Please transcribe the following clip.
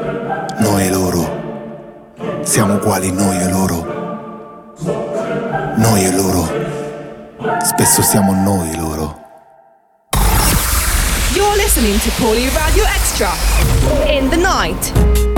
noi e loro, siamo uguali noi e loro, noi e loro, spesso siamo noi e loro. You're listening to Paulie Radio Extra in the night.